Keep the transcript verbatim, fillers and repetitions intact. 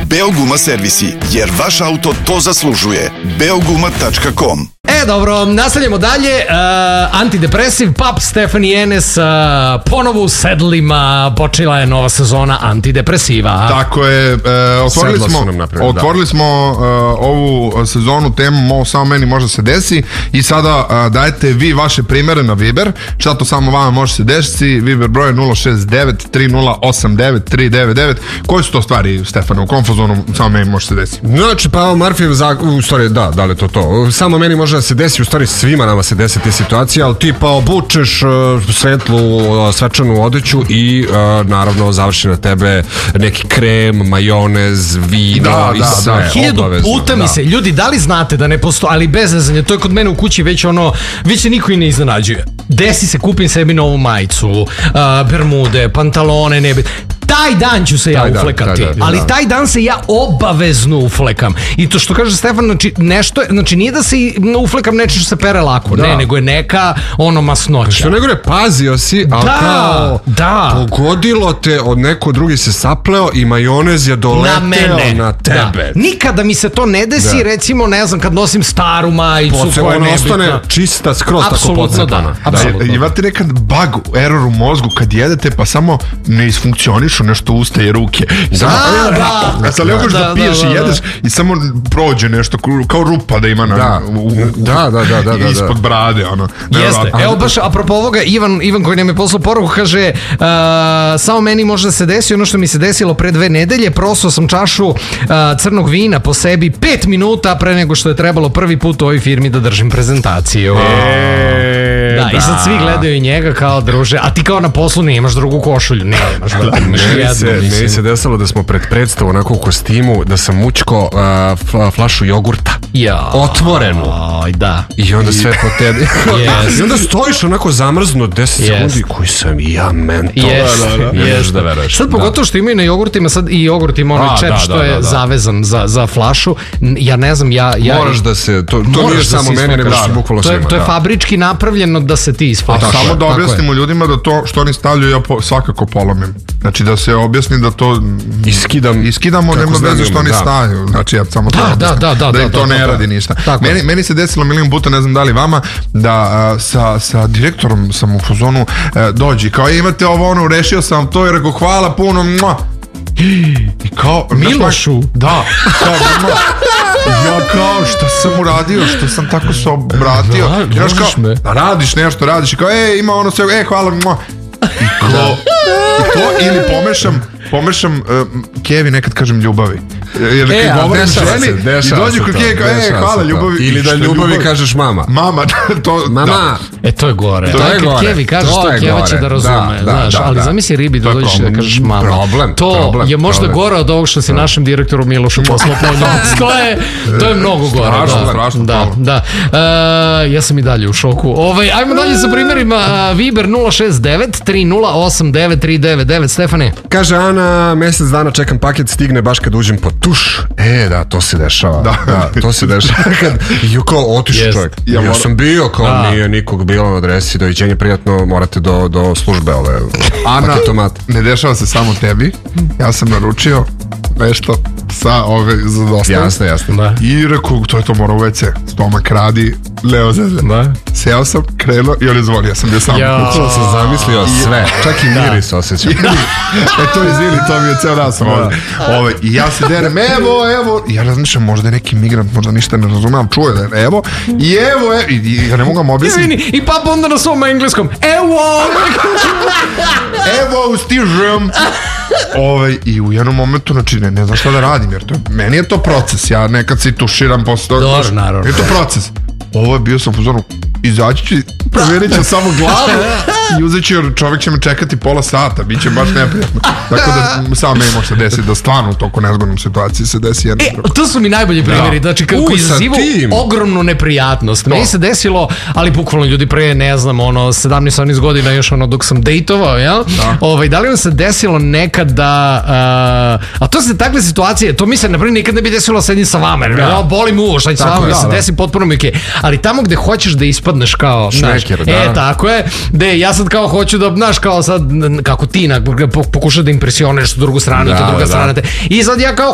Beoguma servisi, jer vaš auto to zaslužuje. beoguma tačka com. E, dobro, nastavljamo dalje. Uh, antidepresiv, Pap, Stephanie Enes, uh, ponovo u sedlima, počela je nova sezona antidepresiva. Tako je, uh, otvorili Sedla smo, su nam napravili, otvorili da. smo uh, ovu sezonu temom Ovo samo meni može se desi i sada uh, dajete vi vaše primere na Viber, šta to samo vama može se desiti. Viber broj nula šest devet tri nula osam devet tri devet devet. Koje su to stvari, Stefane, u kom fazonu samo meni može se desiti? Znači, pa Murphy, u stvari, da, da li je to to? Samo meni može da se desi, u stvari svima nama se desi te situacije, ali ti pa obučeš uh, svetlu, uh, svečanu odeću i uh, naravno završi na tebe neki krem, majonez, vino Da, i da, sve. da. Hiljadu obavezno, puta mi da. se, ljudi, da li znate da ne postoji, ali bez zezanja, to je kod mene u kući već ono, već se niko i ne iznenađuje. Desi se, kupim sebi novu majicu, uh, bermude, pantalone, nebe. Taj dan ću se ja Taj dan, uflekati, taj dan, ali da. taj dan se ja obavezno uflekam. I to što kaže Stefan, znači nešto, znači nije da se uflekam nečeg što se pere lako, Da. ne, nego je neka ono masnoća. Što nego je pazio si, ali Da, kao da. pogodilo te, od neko drugi se sapleo i majonez je doleteo Na mene, na tebe. Da. Nikada mi se to ne desi, Da. recimo, ne znam, kad nosim staru majicu Poce, koja je ona ostane nebitna. čista, skroz tako Apsolutno pocepana. da, apsolutno. E, imate nekad bug, error u mozgu kad jedete pa samo ne isfunkcionišu nešto usta i ruke. I samo, Da, da. A sad ne možeš da, Da, piješ da, i da, jedeš i samo prođe nešto kao rupa da ima na, Da. u, u, Da, da, da, da, da. ispod brade, ono. Jeste, Nevjerovatno. evo baš apropo ovoga, Ivan, Ivan koji nam je poslao poruku, kaže uh, samo meni može da se desi ono što mi se desilo pre dve nedelje, prosao sam čašu uh, crnog vina po sebi pet minuta pre nego što je trebalo prvi put u ovoj firmi da držim prezentaciju. E, Da, i sad svi gledaju i njega kao druže, a ti kao na poslu nemaš drugu košulju, nemaš, da, imaš Meni jednu, se, meni se mislim. desilo da smo pred predstavu onako u kostimu, da sam mučko uh, fla- flašu jogurta. Ja. Otvorenu. Aj, da. I onda sve po tebi. Yes. I onda stojiš onako zamrzno deset Yes. sekundi koji sam i ja mental. Jeste, Ne možeš jeste. da veruješ. Sad pogotovo što imaju na jogurtima, sad i jogurt ima onaj A, čep da, što da, je da, da. zavezan za, za flašu. N- Ja ne znam, ja... ja Moraš da se, to, to Moraš nije da samo se meni, nego isflekaš. što bukvalno To je, svima. to je da. fabrički napravljeno da se ti isflekaš. Samo da Tako je. objasnimo ljudima da to što oni stavljaju ja po, svakako polomim. Znači da se objasni da to Iskidam. iskidamo, kako nema znam veze što ime, oni da. stavljaju. Znači ja samo to Da, objasnim. da, da, da, da im da, to da, ne da. radi ništa. Tako je. Meni, meni se desilo milion puta, ne znam da li vama, da a, sa, sa direktorom sam u fazonu a, dođi, kao imate ovo ono, rešio sam to i rekao hvala puno, mua. I kao Milošu. Da, kao, mua. Ja kao, šta sam uradio, što sam tako se obratio. Da, I znaš družiš kao, me. radiš nešto, radiš i kao, e, ima ono sve, e, hvala, mua. I kao, i to ili pomešam, pomešam, uh, Kevi nekad kažem ljubavi. Jer E, kad a govorim dešava se, ženi, i dešava dođu se kod to, Kevi, kao, e, dešava hvala, se to. ljubavi. Ili I da što je ljubavi kažeš mama. Mama, to, Mama. E, to je gore. To To je je kad gore. Kevi kažeš To to, je Keva će gore. da razume, Da, da, znaš, da, ali da. zamisli ribi da To je dođeš i da problem. kažeš mama. Problem, To problem, je možda problem. gore od ovog što si našem direktoru Milošu poslao poljubac. To je, to je mnogo gore. Strašno, da. strašno, Da, stvarno. da. E, ja sam i dalje u šoku. Ovaj, ajmo dalje sa primjerima. Viber nula šest devet tri nula osam devet tri devet devet. Stefane. Kaže Ana, mjesec dana čekam paket, stigne baš kad uđem pod tuš. E, da, to se dešava. Da. Da, to se dešava. Kad, i kao otišu Jest. čovjek. Ja Ja, moram- sam bio, kao Da. nije nikog bilo na adresi, doviđenje, prijatno, morate do, do službe ove Ana, paketomate. ne dešava se samo tebi. Ja sam naručio nešto sa ove za dostavu. Jasno, jasno. Da. I rekao, to je to mora u ve ce. Stomak radi, leo zeze. Da. Seo sam, krenuo i on je zvoli, ja sam bio sam. Ja. To sam zamislio sve, čak i miris osjećam. E to izvini, to mi je ceo dan sam ovdje. Ove, I ja se derem, evo, evo. I ja razmišljam, možda je neki migrant, možda ništa ne razumem, čuje da je, evo. I evo, evo. I, i ja ne mogu vam objasniti. Izvini, i pap onda na svom engleskom. Evo! Evo, stižem. Ove, I u jednom momentu, znači, ne, ne znam šta da radim, jer to, meni je to proces. Ja nekad se i tuširam posle. Dobro, naravno. Je to proces. Ovo je bio sam u fazonu, izaći ću, provjerit ću samo glavu i uzet ću, jer čovjek će me čekati pola sata, bit će baš neprijatno. Tako da sam meni može se desiti da stvarno u toliko nezgodnom situaciji se desi jedno E, drugo. to su mi najbolji primjeri, znači kako U, sa izazivu tim. ogromnu neprijatnost. Meni se desilo, ali bukvalno ljudi pre, ne znam, ono, sedamnaest osamnaest godina još ono dok sam dejtovao, jel? Da. Ovaj, da li vam se desilo nekad da, uh, a to se takve situacije, to mi se, na primjer, nikad ne bi desilo sedim sa vama, jer ja boli mu uš, ajde sa vama, mi se desi potpuno mi okej. Ali tamo gde hoćeš da ispadneš kao, znaš, Šmeker, da. e, tako je, gde ja sad kao hoću da, znaš, kao sad, kako ti, na, pokušaš da impresioneš drugu stranu, Da, to druga da. strana te, i sad ja kao